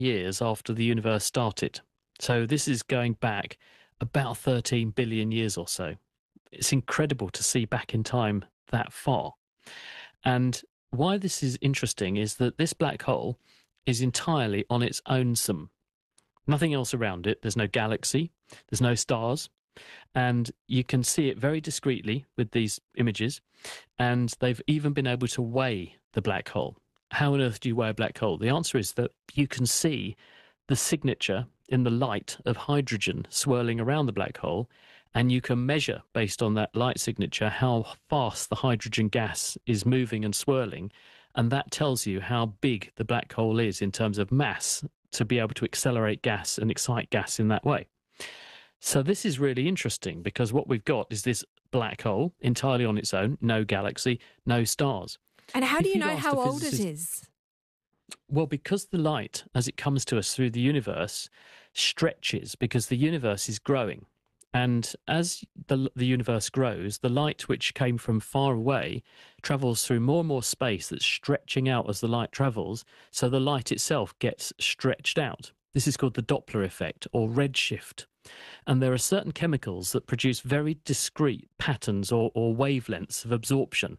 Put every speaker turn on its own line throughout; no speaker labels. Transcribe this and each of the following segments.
years after the universe started. So this is going back about 13 billion years or so. It's incredible to see back in time that far. And why this is interesting is that this black hole is entirely on its own. Nothing else around it. There's no galaxy, there's no stars, and you can see it very discreetly with these images, and they've even been able to weigh the black hole. How on earth do you weigh a black hole? The answer is that you can see the signature in the light of hydrogen swirling around the black hole, and you can measure, based on that light signature, how fast the hydrogen gas is moving and swirling, and that tells you how big the black hole is in terms of mass to be able to accelerate gas and excite gas in that way. So this is really interesting, because what we've got is this black hole entirely on its own, no galaxy, no stars.
And how do you know how old it is?
Well, because the light, as it comes to us through the universe, stretches, because the universe is growing. And as the universe grows, the light which came from far away travels through more and more space that's stretching out as the light travels, so the light itself gets stretched out. This is called the Doppler effect, or redshift. And there are certain chemicals that produce very discrete patterns or wavelengths of absorption.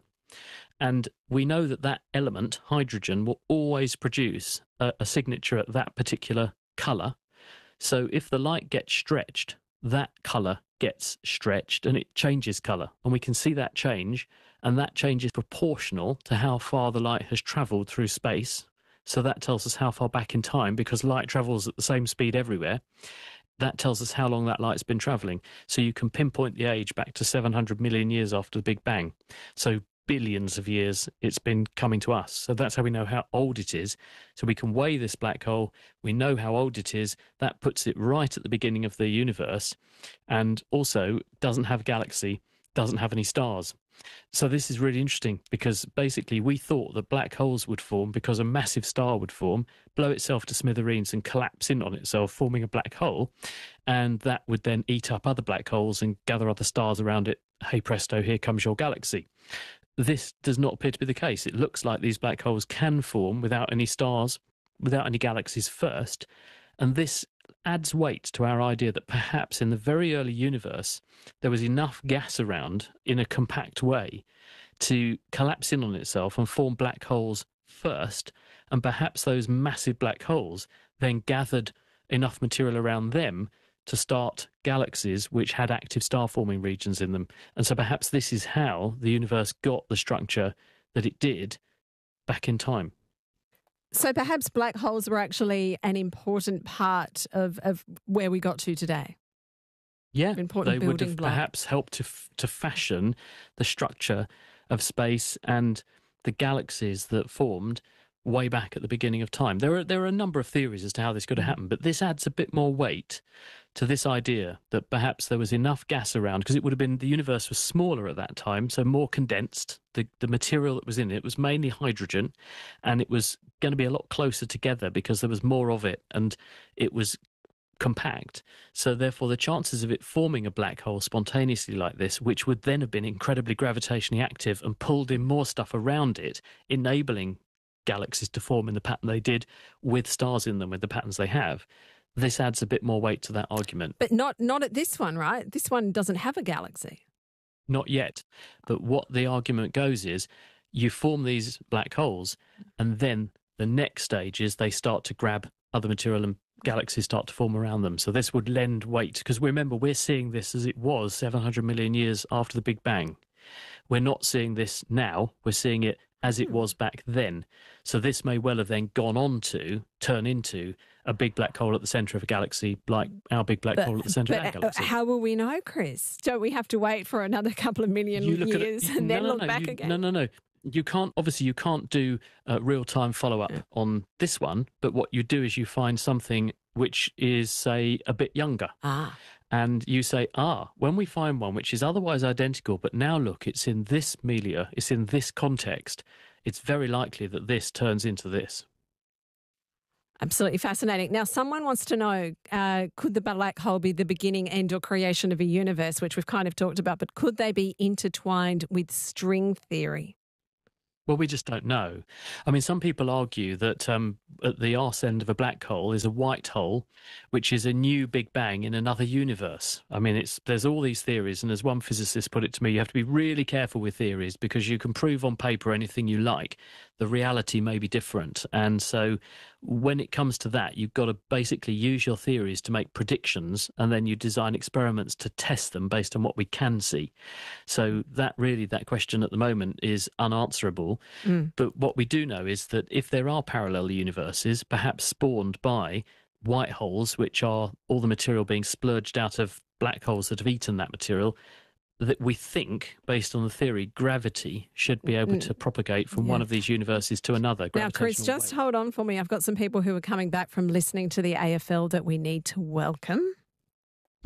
And we know that that element, hydrogen, will always produce a signature at that particular colour. So if the light gets stretched, that colour gets stretched and it changes colour. And we can see that change, and that change is proportional to how far the light has travelled through space. So that tells us how far back in time, because light travels at the same speed everywhere. That tells us how long that light's been travelling. So you can pinpoint the age back to 700 million years after the Big Bang. So billions of years it's been coming to us. So that's how we know how old it is. So we can weigh this black hole. We know how old it is. That puts it right at the beginning of the universe, and also doesn't have a galaxy, doesn't have any stars. So this is really interesting, because basically we thought that black holes would form because a massive star would form, blow itself to smithereens and collapse in on itself, forming a black hole, and that would then eat up other black holes and gather other stars around it. Hey presto, here comes your galaxy. This does not appear to be the case. It looks like these black holes can form without any stars, without any galaxies first, and this adds weight to our idea that perhaps in the very early universe there was enough gas around in a compact way to collapse in on itself and form black holes first, and perhaps those massive black holes then gathered enough material around them to start galaxies which had active star-forming regions in them. And so perhaps this is how the universe got the structure that it did back in time.
So perhaps black holes were actually an important part of where we got to today.
Yeah,
important
they would
building
have
block.
perhaps helped to fashion the structure of space and the galaxies that formed way back at the beginning of time. There are a number of theories as to how this could have happened, but this adds a bit more weight to this idea that perhaps there was enough gas around, because it would have been, the universe was smaller at that time, so more condensed. The material that was in it was mainly hydrogen, and it was going to be a lot closer together because there was more of it, and it was compact. So therefore the chances of it forming a black hole spontaneously like this, which would then have been incredibly gravitationally active and pulled in more stuff around it, enabling galaxies to form in the pattern they did, with stars in them, with the patterns they have, this adds a bit more weight to that argument.
But not at this one, right? This one doesn't have a galaxy.
Not yet. But what the argument goes is, you form these black holes, and then the next stage is they start to grab other material and galaxies start to form around them. So this would lend weight, because remember, we're seeing this as it was 700 million years after the Big Bang. We're not seeing this now, we're seeing it as it was back then. So this may well have then gone on to turn into a big black hole at the centre of a galaxy, like our big black hole at the centre of our galaxy.
How will we know, Chris? Don't we have to wait for another couple of million years and then look back again?
No. You can't do real-time follow-up on this one, but what you do is you find something which is, say, a bit younger. And you say, when we find one which is otherwise identical, but now look, it's in this milieu, it's in this context, it's very likely that this turns into this.
Absolutely fascinating. Now, someone wants to know, could the black hole be the beginning, end or creation of a universe, which we've kind of talked about, but could they be intertwined with string theory?
Well, we just don't know. I mean, some people argue that at the arse end of a black hole is a white hole, which is a new Big Bang in another universe. I mean, there's all these theories, and as one physicist put it to me, you have to be really careful with theories because you can prove on paper anything you like. The reality may be different. And so when it comes to that, you've got to basically use your theories to make predictions, and then you design experiments to test them based on what we can see. So that question at the moment is unanswerable. But what we do know is that if there are parallel universes, perhaps spawned by white holes, which are all the material being splurged out of black holes that have eaten that material, that we think, based on the theory, gravity should be able to propagate from one of these universes to another.
Now, Chris, just hold on for me. I've got some people who are coming back from listening to the AFL that we need to welcome.